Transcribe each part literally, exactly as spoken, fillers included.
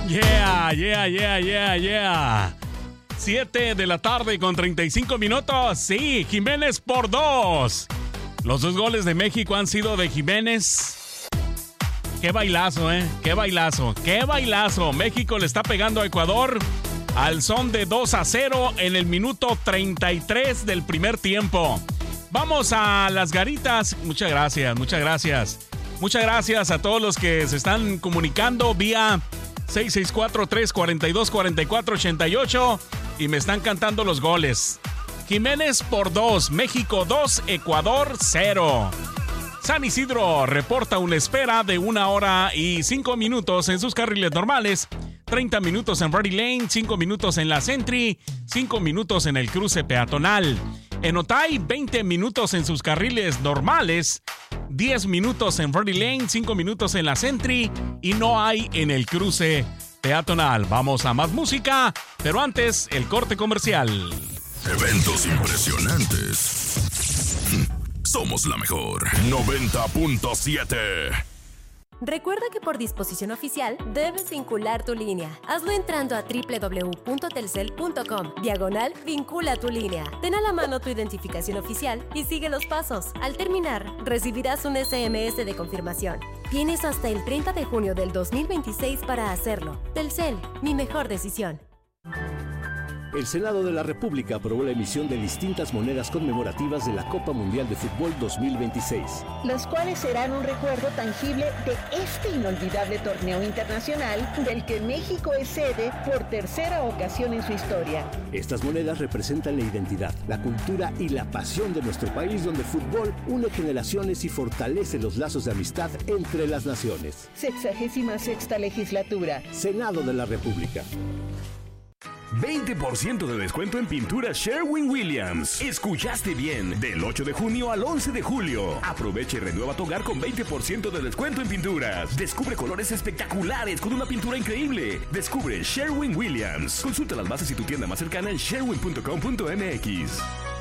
Yeah, yeah, yeah, yeah, yeah. siete de la tarde con treinta y cinco minutos. Sí, Jiménez por dos. Los dos goles de México han sido de Jiménez. Qué bailazo, ¿eh? Qué bailazo, qué bailazo. México le está pegando a Ecuador al son de dos a cero en el minuto treinta y tres del primer tiempo. Vamos a las garitas. Muchas gracias, muchas gracias. Muchas gracias a todos los que se están comunicando vía seis seis cuatro, tres cuatro dos, cuatro cuatro ocho ocho y me están cantando los goles. Jiménez por dos, México dos, Ecuador cero. San Isidro reporta una espera de una hora y cinco minutos en sus carriles normales, treinta minutos en Ready Lane, cinco minutos en la Sentry, cinco minutos en el cruce peatonal. En Otay, veinte minutos en sus carriles normales, diez minutos en Ready Lane, cinco minutos en la Sentry y no hay en el cruce peatonal. Vamos a más música, pero antes el corte comercial. Eventos impresionantes. Somos la mejor. noventa punto siete. Recuerda que por disposición oficial debes vincular tu línea. Hazlo entrando a doble u doble u doble u punto telcel punto com, diagonal vincula tu línea. Ten a la mano tu identificación oficial y sigue los pasos. Al terminar, recibirás un ese eme ese de confirmación. Tienes hasta el treinta de junio del dos mil veintiséis para hacerlo. Telcel, mi mejor decisión. El Senado de la República aprobó la emisión de distintas monedas conmemorativas de la Copa Mundial de Fútbol dos mil veintiséis. Las cuales serán un recuerdo tangible de este inolvidable torneo internacional del que México es sede por tercera ocasión en su historia. Estas monedas representan la identidad, la cultura y la pasión de nuestro país, donde el fútbol une generaciones y fortalece los lazos de amistad entre las naciones. Sexagésima sexta legislatura. Senado de la República. veinte por ciento de descuento en pintura Sherwin-Williams. Escuchaste bien, del ocho de junio al once de julio. Aprovecha y renueva tu hogar con veinte por ciento de descuento en pinturas. Descubre colores espectaculares con una pintura increíble. Descubre Sherwin-Williams. Consulta las bases y tu tienda más cercana en sherwin punto com punto m x.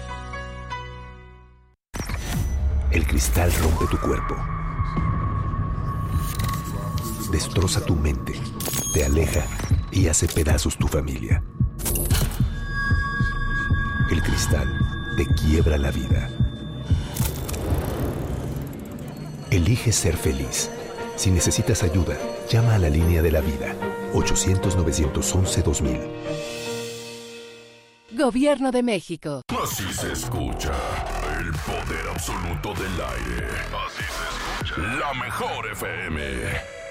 El cristal rompe tu cuerpo. Destroza tu mente. Te aleja y hace pedazos tu familia. El cristal te quiebra la vida. Elige ser feliz. Si necesitas ayuda, llama a la línea de la vida. ochocientos, novecientos once, dos mil. Gobierno de México. Así se escucha el poder absoluto del aire. Así se escucha la mejor F M.